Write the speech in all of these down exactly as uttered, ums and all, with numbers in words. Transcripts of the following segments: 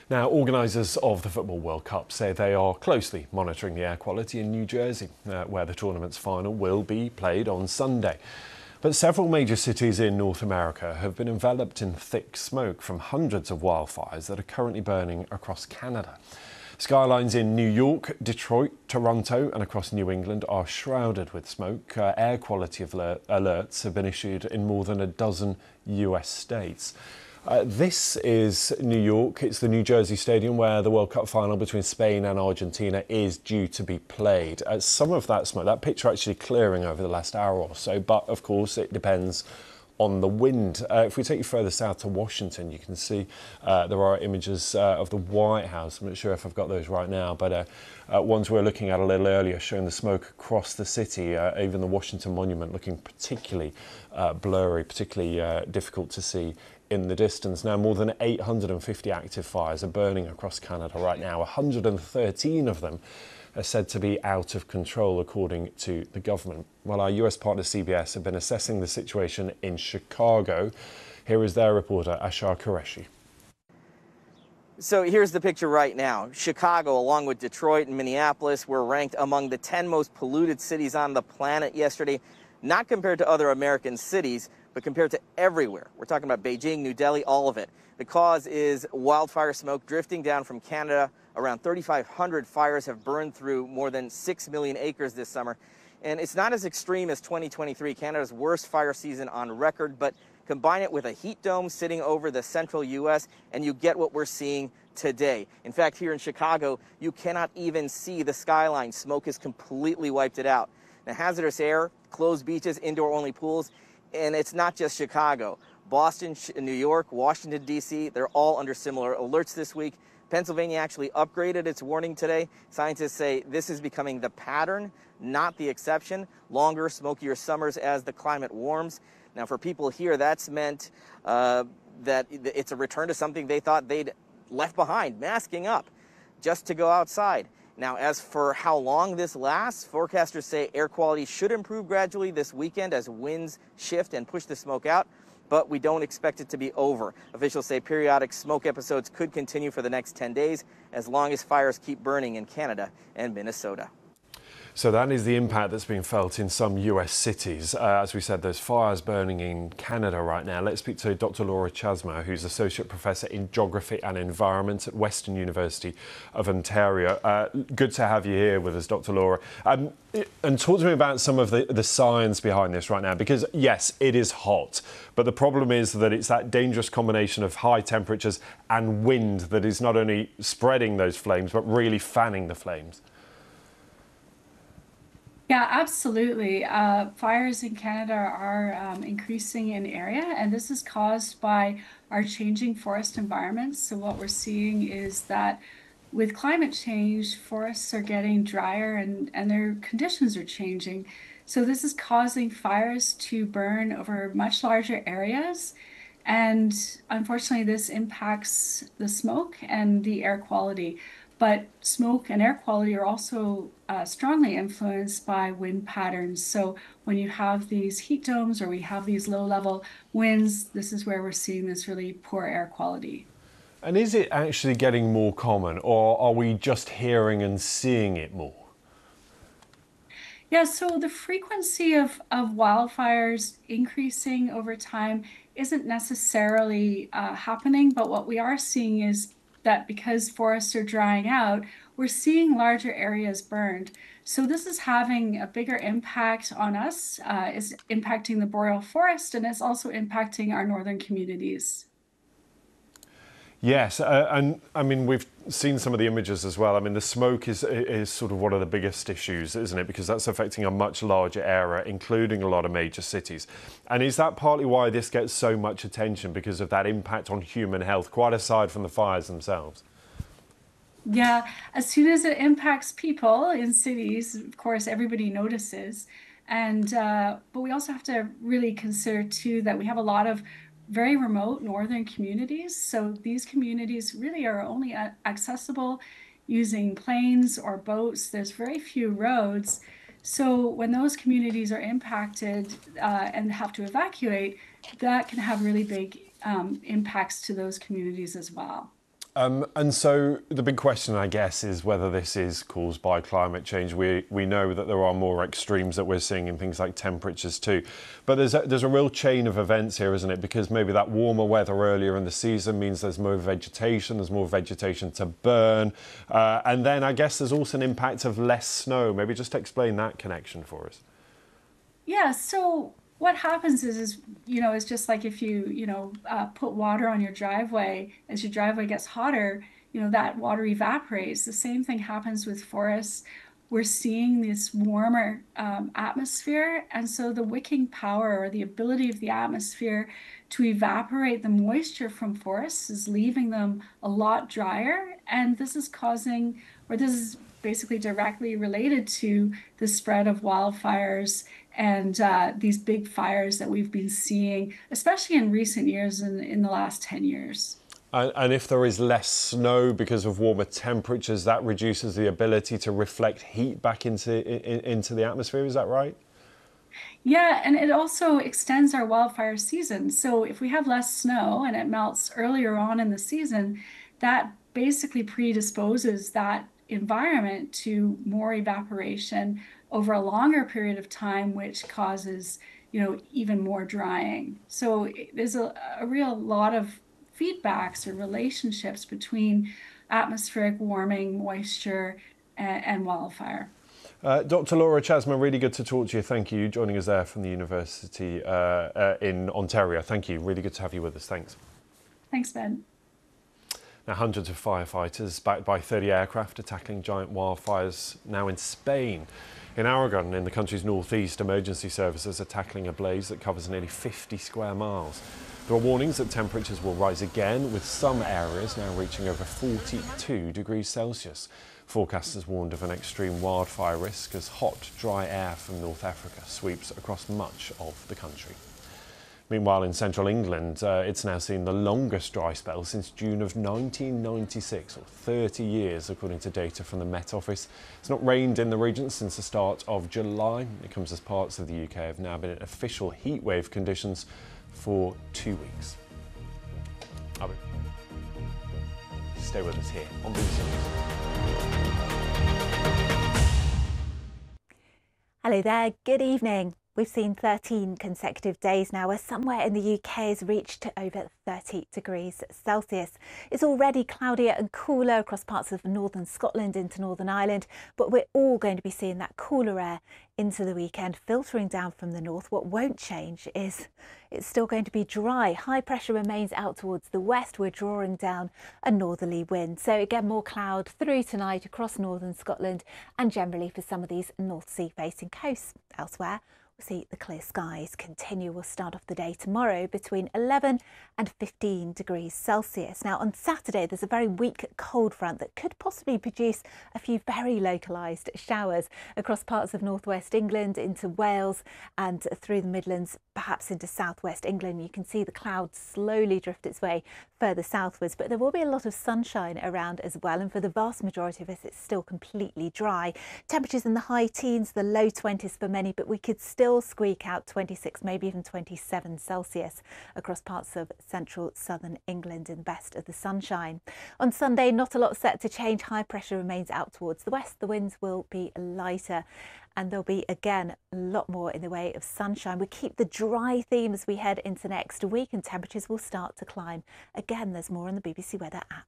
Now, organisers of the Football World Cup say they are closely monitoring the air quality in New Jersey, uh, where the tournament's final will be played on Sunday. But several major cities in North America have been enveloped in thick smoke from hundreds of wildfires that are currently burning across Canada. Skylines in New York, Detroit, Toronto and across New England are shrouded with smoke. Uh, air quality alert alerts have been issued in more than a dozen U S states. Uh, this is New York. It's the New Jersey Stadium where the World Cup final between Spain and Argentina is due to be played. Uh, some of that smoke, that picture actually clearing over the last hour or so, but of course it depends on the wind. Uh, if we take you further south to Washington, you can see uh, there are images uh, of the White House. I'm not sure if I've got those right now, but uh, uh, ones we were looking at a little earlier showing the smoke across the city, uh, even the Washington Monument looking particularly uh, blurry, particularly uh, difficult to see in the distance. Now, more than eight hundred fifty active fires are burning across Canada right now. one hundred thirteen of them are said to be out of control, according to the government. Well, our U S partner C B S have been assessing the situation in Chicago. Here is their reporter, Ashar Qureshi. So here's the picture right now. Chicago, along with Detroit and Minneapolis, were ranked among the ten most polluted cities on the planet yesterday, not compared to other American cities, but compared to everywhere. We're talking about Beijing, New Delhi, all of it. The cause is wildfire smoke drifting down from Canada. Around thirty-five hundred fires have burned through more than six million acres this summer. And it's not as extreme as twenty twenty-three, Canada's worst fire season on record, but combine it with a heat dome sitting over the central U S and you get what we're seeing today. In fact, here in Chicago, you cannot even see the skyline. Smoke has completely wiped it out. Now, hazardous air, closed beaches, indoor-only pools, and it's not just Chicago. Boston, New York, Washington, D C, they're all under similar alerts this week. Pennsylvania actually upgraded its warning today. Scientists say this is becoming the pattern, not the exception. Longer, smokier summers as the climate warms. Now, for people here, that's meant uh, that it's a return to something they thought they'd left behind, masking up just to go outside. Now, as for how long this lasts, forecasters say air quality should improve gradually this weekend as winds shift and push the smoke out, but we don't expect it to be over. Officials say periodic smoke episodes could continue for the next ten days as long as fires keep burning in Canada and Minnesota. So that is the impact that's being felt in some U S cities. Uh, as we said, there's fires burning in Canada right now. Let's speak to Doctor Laura Chasma, who's Associate Professor in Geography and Environment at Western University of Ontario. Uh, good to have you here with us, Doctor Laura. Um, and talk to me about some of the, the science behind this right now, because yes, it is hot, but the problem is that it's that dangerous combination of high temperatures and wind that is not only spreading those flames, but really fanning the flames. Yeah, absolutely. Uh, fires in Canada are um, increasing in area, and this is caused by our changing forest environments. So what we're seeing is that with climate change, forests are getting drier and, and their conditions are changing. So this is causing fires to burn over much larger areas. And unfortunately, this impacts the smoke and the air quality. But smoke and air quality are also uh, strongly influenced by wind patterns. So when you have these heat domes or we have these low-level winds, this is where we're seeing this really poor air quality. And is it actually getting more common, or are we just hearing and seeing it more? Yeah, so the frequency of, of wildfires increasing over time isn't necessarily uh, happening, but what we are seeing is that because forests are drying out, we're seeing larger areas burned. So this is having a bigger impact on us. Uh, it's impacting the boreal forest, and it's also impacting our northern communities. Yes, uh, and I mean, we've seen some of the images as well. I mean, the smoke is is sort of one of the biggest issues, isn't it? Because that's affecting a much larger area, including a lot of major cities. And is that partly why this gets so much attention, because of that impact on human health, quite aside from the fires themselves? Yeah, as soon as it impacts people in cities, of course, everybody notices. And uh, but we also have to really consider, too, that we have a lot of very remote northern communities. So these communities really are only accessible using planes or boats. There's very few roads. So when those communities are impacted uh, and have to evacuate, that can have really big um, impacts to those communities as well. Um, and so the big question, I guess, is whether this is caused by climate change. We we know that there are more extremes that we're seeing in things like temperatures too. But there's a, there's a real chain of events here, isn't it? Because maybe that warmer weather earlier in the season means there's more vegetation, there's more vegetation to burn. Uh, and then I guess there's also an impact of less snow. Maybe just explain that connection for us. Yeah, so what happens is, is, you know, it's just like if you, you know, uh, put water on your driveway, as your driveway gets hotter, you know, that water evaporates. The same thing happens with forests. We're seeing this warmer um, atmosphere. And so the wicking power, or the ability of the atmosphere to evaporate the moisture from forests, is leaving them a lot drier. And this is causing, or this is basically directly related to the spread of wildfires and uh, these big fires that we've been seeing, especially in recent years and in the last ten years. And, and if there is less snow because of warmer temperatures, that reduces the ability to reflect heat back into, in, into the atmosphere, is that right? Yeah, and it also extends our wildfire season. So if we have less snow and it melts earlier on in the season, that basically predisposes that environment to more evaporation over a longer period of time, which causes, you know, even more drying. So there's a, a real lot of feedbacks or relationships between atmospheric warming, moisture, and, and wildfire. Uh, Doctor Laura Chasma, really good to talk to you. Thank you. Joining us there from the University uh, uh, in Ontario. Thank you. Really good to have you with us. Thanks. Thanks, Ben. Now, hundreds of firefighters backed by thirty aircraft are tackling giant wildfires now in Spain. In Aragon, in the country's northeast, emergency services are tackling a blaze that covers nearly fifty square miles. There are warnings that temperatures will rise again, with some areas now reaching over forty-two degrees Celsius. Forecasters warned of an extreme wildfire risk as hot, dry air from North Africa sweeps across much of the country. Meanwhile, in central England, uh, it's now seen the longest dry spell since June of nineteen ninety-six, or thirty years, according to data from the Met Office. It's not rained in the region since the start of July. It comes as parts of the U K have now been in official heatwave conditions for two weeks. I'll be... Stay with us here on B B C News. Hello there, good evening. We've seen thirteen consecutive days now where somewhere in the U K has reached over thirty degrees Celsius. It's already cloudier and cooler across parts of northern Scotland into Northern Ireland, but we're all going to be seeing that cooler air into the weekend filtering down from the north. What won't change is it's still going to be dry. High pressure remains out towards the west. We're drawing down a northerly wind. So again, more cloud through tonight across northern Scotland and generally for some of these North Sea facing coasts. Elsewhere, see the clear skies continue. We'll start off the day tomorrow between eleven and fifteen degrees Celsius. Now on Saturday there's a very weak cold front that could possibly produce a few very localised showers across parts of northwest England into Wales and through the Midlands, perhaps into southwest England. You can see the clouds slowly drift its way further southwards, but there will be a lot of sunshine around as well, and for the vast majority of us it's still completely dry. Temperatures in the high teens, the low twenties for many, but we could still squeak out twenty-six, maybe even twenty-seven Celsius across parts of central southern England in the best of the sunshine. On Sunday, not a lot set to change. High pressure remains out towards the west. The winds will be lighter and there'll be again a lot more in the way of sunshine. We keep the dry theme as we head into next week and temperatures will start to climb. Again, there's more on the B B C Weather app.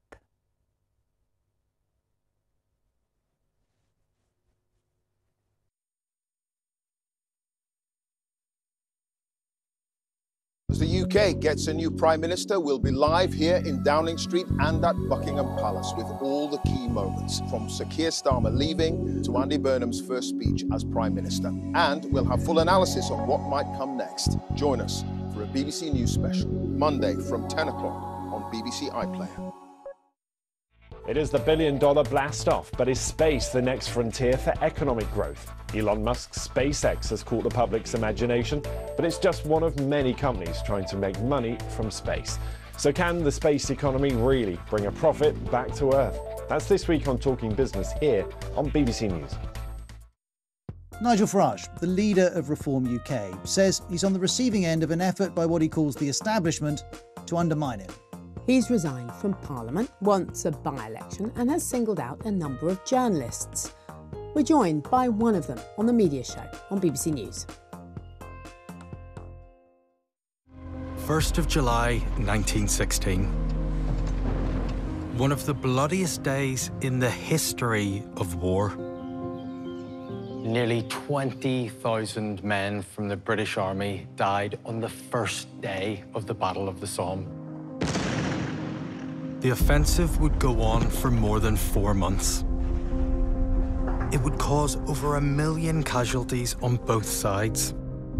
As the U K gets a new Prime Minister, we'll be live here in Downing Street and at Buckingham Palace with all the key moments, from Sir Keir Starmer leaving to Andy Burnham's first speech as Prime Minister. And we'll have full analysis on what might come next. Join us for a B B C News special, Monday from ten o'clock on B B C iPlayer. It is the billion dollar blast off, but is space the next frontier for economic growth? Elon Musk's SpaceX has caught the public's imagination, but it's just one of many companies trying to make money from space. So can the space economy really bring a profit back to Earth? That's this week on Talking Business here on B B C News. Nigel Farage, the leader of Reform U K, says he's on the receiving end of an effort by what he calls the establishment to undermine him. He's resigned from Parliament, wants a by-election, and has singled out a number of journalists. We're joined by one of them on The Media Show on B B C News. first of July nineteen sixteen. One of the bloodiest days in the history of war. Nearly twenty thousand men from the British Army died on the first day of the Battle of the Somme. The offensive would go on for more than four months. It would cause over a million casualties on both sides.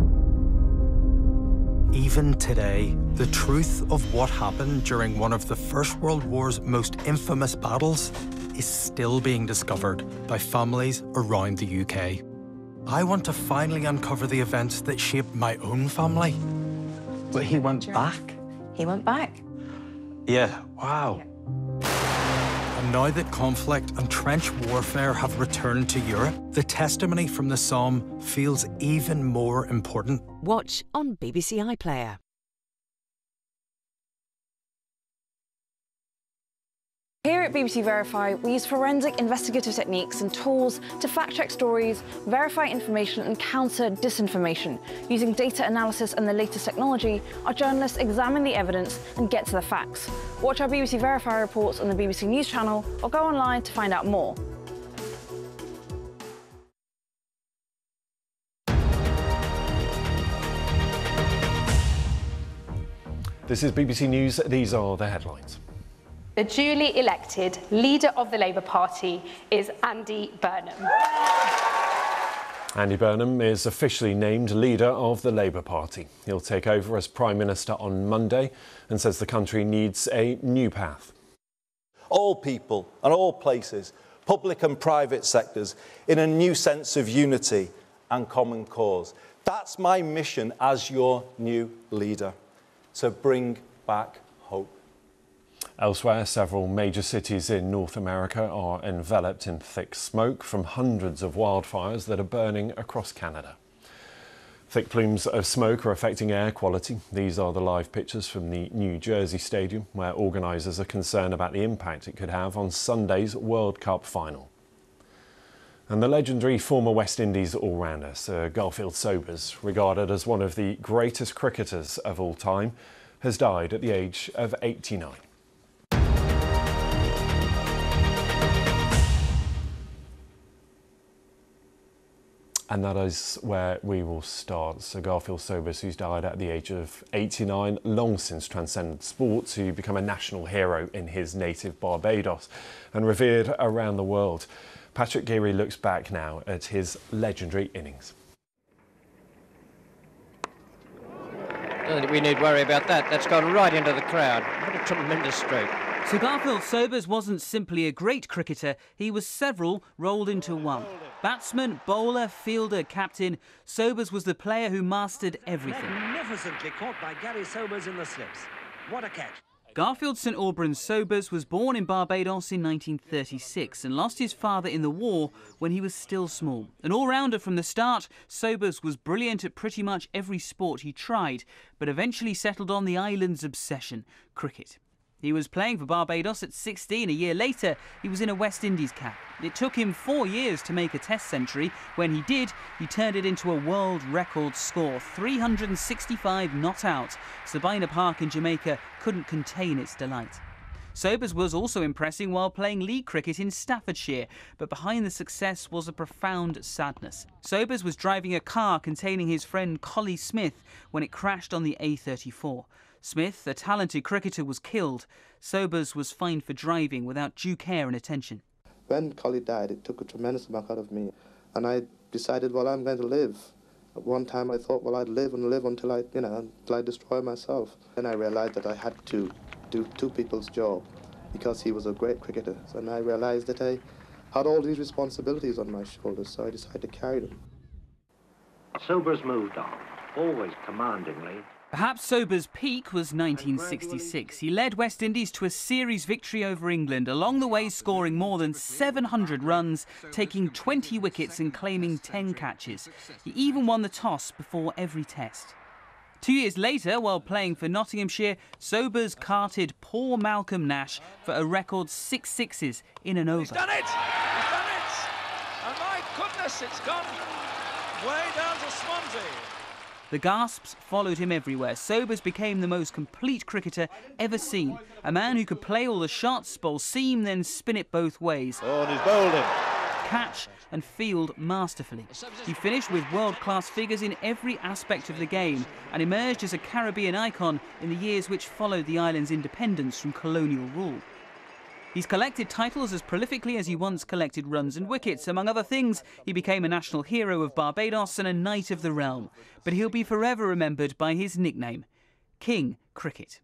Even today, the truth of what happened during one of the First World War's most infamous battles is still being discovered by families around the U K. I want to finally uncover the events that shaped my own family. But he went back? He went back. Yeah, wow. And now that conflict and trench warfare have returned to Europe, the testimony from the Somme feels even more important. Watch on B B C iPlayer. Here at B B C Verify, we use forensic investigative techniques and tools to fact-check stories, verify information and counter disinformation. Using data analysis and the latest technology, our journalists examine the evidence and get to the facts. Watch our B B C Verify reports on the B B C News channel or go online to find out more. This is B B C News. These are the headlines. The duly elected leader of the Labour Party is Andy Burnham. Andy Burnham is officially named leader of the Labour Party. He'll take over as Prime Minister on Monday and says the country needs a new path. All people and all places, public and private sectors, in a new sense of unity and common cause. That's my mission as your new leader, to bring back hope. Elsewhere, several major cities in North America are enveloped in thick smoke from hundreds of wildfires that are burning across Canada. Thick plumes of smoke are affecting air quality. These are the live pictures from the New Jersey Stadium, where organisers are concerned about the impact it could have on Sunday's World Cup final. And the legendary former West Indies all-rounder Sir Garfield Sobers, regarded as one of the greatest cricketers of all time, has died at the age of eighty-nine. And that is where we will start. Sir Garfield Sobers, who's died at the age of eighty-nine, long since transcended sport to become a national hero in his native Barbados and revered around the world. Patrick Geary looks back now at his legendary innings. I don't think we need worry about that. That's gone right into the crowd. What a tremendous stroke. Sir Garfield Sobers wasn't simply a great cricketer, he was several rolled into one. Batsman, bowler, fielder, captain, Sobers was the player who mastered everything. Magnificently caught by Gary Sobers in the slips. What a catch. Garfield St Albans Sobers was born in Barbados in nineteen thirty-six and lost his father in the war when he was still small. An all-rounder from the start, Sobers was brilliant at pretty much every sport he tried, but eventually settled on the island's obsession, cricket. He was playing for Barbados at sixteen. A year later, he was in a West Indies cap. It took him four years to make a Test century. When he did, he turned it into a world record score, three hundred sixty-five not out. Sabina Park in Jamaica couldn't contain its delight. Sobers was also impressing while playing league cricket in Staffordshire, but behind the success was a profound sadness. Sobers was driving a car containing his friend Collie Smith when it crashed on the A thirty-four. Smith, a talented cricketer, was killed. Sobers was fined for driving without due care and attention. When Collie died, it took a tremendous amount out of me, and I decided, well, I'm going to live. At one time I thought, well, I'd live and live until I, you know, until I destroy myself. Then I realised that I had to do two people's job because he was a great cricketer, and I realised that I had all these responsibilities on my shoulders, so I decided to carry them. Sobers moved on, always commandingly. Perhaps Sobers' peak was nineteen sixty-six. He led West Indies to a series victory over England, along the way scoring more than seven hundred runs, taking twenty wickets and claiming ten catches. He even won the toss before every test. Two years later, while playing for Nottinghamshire, Sobers carted poor Malcolm Nash for a record six sixes in an over. He's done it! He's done it! And my goodness, it's gone way down to Swansea. The gasps followed him everywhere. Sobers became the most complete cricketer ever seen. A man who could play all the shots, bowl seam, then spin it both ways. Oh, and he's bowled him. Catch and field masterfully. He finished with world-class figures in every aspect of the game and emerged as a Caribbean icon in the years which followed the island's independence from colonial rule. He's collected titles as prolifically as he once collected runs and wickets. Among other things, he became a national hero of Barbados and a Knight of the Realm. But he'll be forever remembered by his nickname, King Cricket.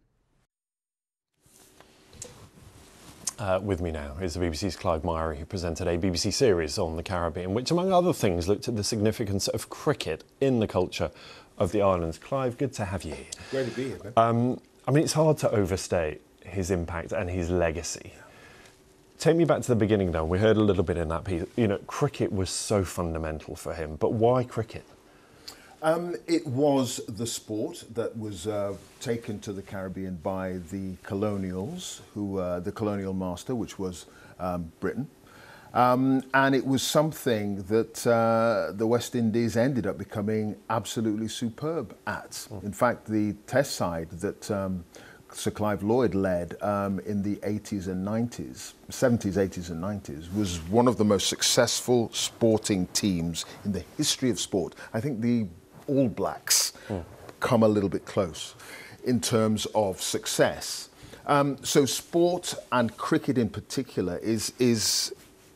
Uh, with me now is the B B C's Clive Myrie, who presented a B B C series on the Caribbean, which, among other things, looked at the significance of cricket in the culture of the islands. Clive, good to have you here. Great to be here, man. Um, I mean, it's hard to overstate his impact and his legacy. Take me back to the beginning, though. We heard a little bit in that piece. You know, cricket was so fundamental for him, but why cricket? Um, it was the sport that was uh, taken to the Caribbean by the colonials, who uh, the colonial master, which was um, Britain. Um, and it was something that uh, the West Indies ended up becoming absolutely superb at. Mm. In fact, the test side that um, Sir Clive Lloyd led um, in the eighties and nineties, seventies, eighties and nineties, was one of the most successful sporting teams in the history of sport. I think the All Blacks mm. come a little bit close in terms of success. Um, so sport, and cricket in particular, is, is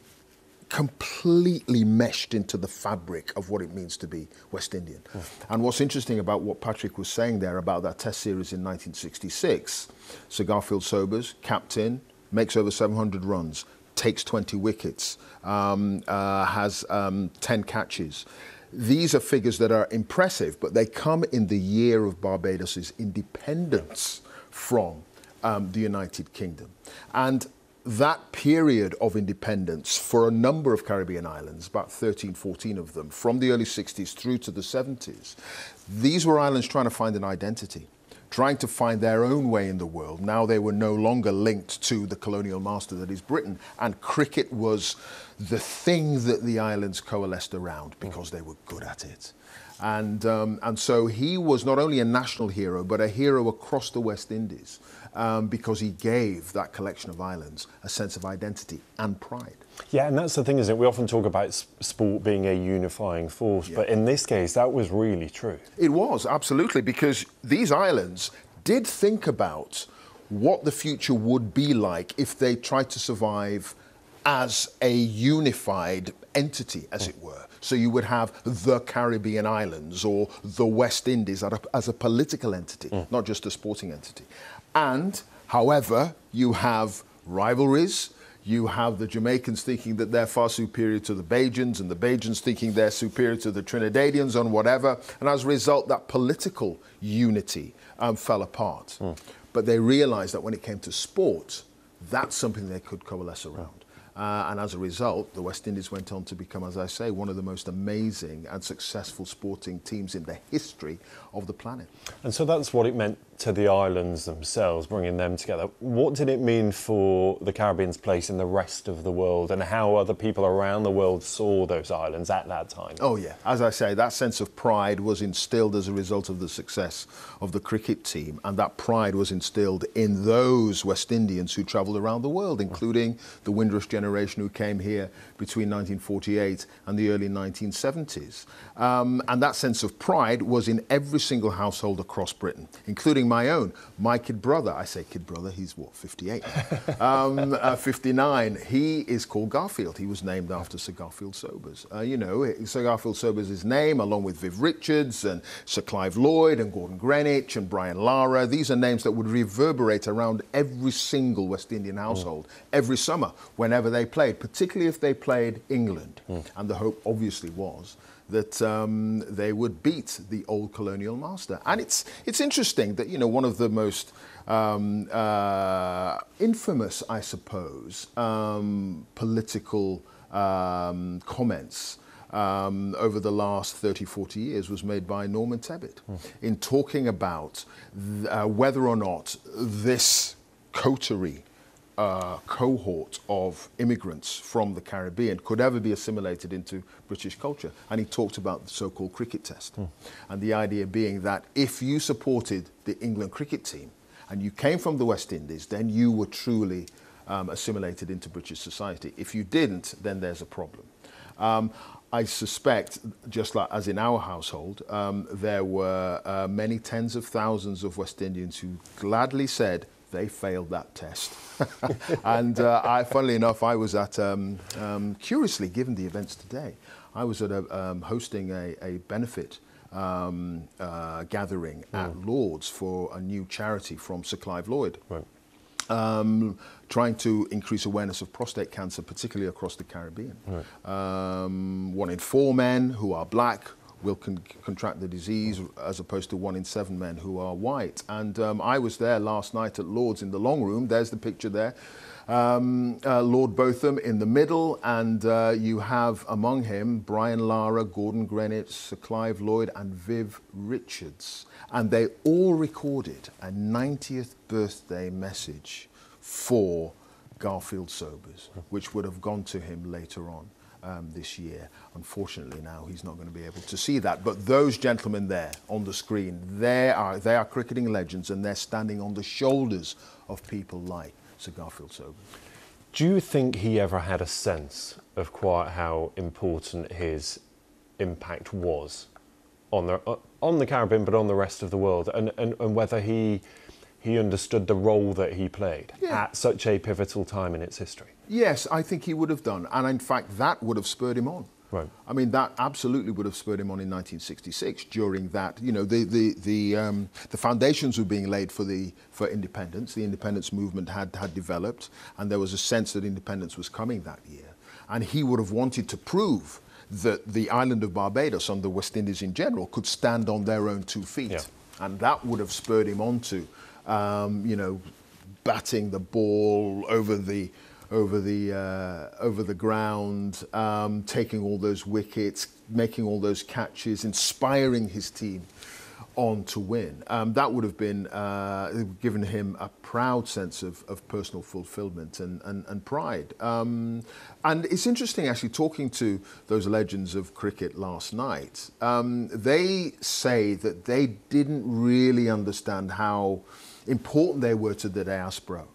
completely meshed into the fabric of what it means to be West Indian. Mm. And what's interesting about what Patrick was saying there about that test series in nineteen sixty-six, Sir Garfield Sobers, captain, makes over seven hundred runs, takes twenty wickets, um, uh, has um, ten catches. These are figures that are impressive, but they come in the year of Barbados's independence from um, the United Kingdom. And that period of independence for a number of Caribbean islands, about thirteen, fourteen of them, from the early sixties through to the seventies, these were islands trying to find an identity, trying to find their own way in the world. Now they were no longer linked to the colonial master that is Britain, and cricket was the thing that the islands coalesced around because they were good at it. And, um, and so he was not only a national hero, but a hero across the West Indies, um, because he gave that collection of islands a sense of identity and pride. Yeah, and that's the thing, isn't it? We often talk about sport being a unifying force, yeah. but in this case, that was really true. It was, absolutely, because these islands did think about what the future would be like if they tried to survive as a unified entity, as mm. it were. So you would have the Caribbean islands or the West Indies as a political entity, mm. not just a sporting entity. And, however, you have rivalries. You have the Jamaicans thinking that they're far superior to the Bajans, and the Bajans thinking they're superior to the Trinidadians on whatever. And as a result, that political unity um, fell apart. Mm. But they realized that when it came to sport, that's something they could coalesce around. Uh, and as a result, the West Indies went on to become, as I say, one of the most amazing and successful sporting teams in the history of the planet. And so that's what it meant to the islands themselves, bringing them together. What did it mean for the Caribbean's place in the rest of the world, and how other people around the world saw those islands at that time? Oh, yeah. As I say, that sense of pride was instilled as a result of the success of the cricket team, and that pride was instilled in those West Indians who travelled around the world, including the Windrush generation who came here between nineteen forty-eight and the early nineteen seventies. Um, and that sense of pride was in every single household across Britain, including my own. My kid brother, I say kid brother, he's what, fifty-eight? um, uh, fifty-nine. He is called Garfield. He was named after Sir Garfield Sobers. Uh, you know, Sir Garfield Sobers' his name, along with Viv Richards and Sir Clive Lloyd and Gordon Greenwich and Brian Lara. These are names that would reverberate around every single West Indian household mm. every summer, whenever they played, particularly if they played England. Mm. And the hope obviously was that um, they would beat the old colonial master. And it's it's interesting that, you know, one of the most um, uh, infamous, I suppose, um, political um, comments um, over the last thirty, forty years was made by Norman Tebbit mm. in talking about th uh, whether or not this coterie uh, cohort of immigrants from the Caribbean could ever be assimilated into British culture. And he talked about the so-called cricket test. Mm. And the idea being that if you supported the England cricket team and you came from the West Indies, then you were truly um, assimilated into British society. If you didn't, then there's a problem. Um, I suspect, just like as in our household, um, there were uh, many tens of thousands of West Indians who gladly said they failed that test. And uh, I, funnily enough, I was at, um, um, curiously, given the events today, I was at a, um, hosting a, a benefit um, uh, gathering mm. at Lord's for a new charity from Sir Clive Lloyd. Right. Um, trying to increase awareness of prostate cancer, particularly across the Caribbean. Right. Um, one in four men who are black will con contract the disease, as opposed to one in seven men who are white. And um, I was there last night at Lord's in the long room. There's the picture there. Um, uh, Lord Botham in the middle, and uh, you have among him Brian Lara, Gordon Greenwich, Sir Clive Lloyd and Viv Richards. And they all recorded a ninetieth birthday message for Garfield Sobers, which would have gone to him later on um, this year. Unfortunately now he's not going to be able to see that. But those gentlemen there on the screen, they are, they are cricketing legends, and they're standing on the shoulders of people like Sir Garfield Sobers. Do you think he ever had a sense of quite how important his impact was on the uh, on the Caribbean, but on the rest of the world, and and, and whether he he understood the role that he played yeah. at such a pivotal time in its history? Yes, I think he would have done, and in fact that would have spurred him on. Right. I mean, that absolutely would have spurred him on in nineteen sixty-six. During that, you know, the the the um, the foundations were being laid for the for independence. The independence movement had had developed, and there was a sense that independence was coming that year. And he would have wanted to prove that the island of Barbados and the West Indies in general could stand on their own two feet, yeah. and that would have spurred him on to, um, you know, batting the ball over the. over the uh, over the ground, um, taking all those wickets, making all those catches, inspiring his team on to win. Um, that would have been uh, given him a proud sense of, of personal fulfillment and, and, and pride. Um, and it's interesting actually talking to those legends of cricket last night. Um, they say that they didn't really understand how important they were to the diaspora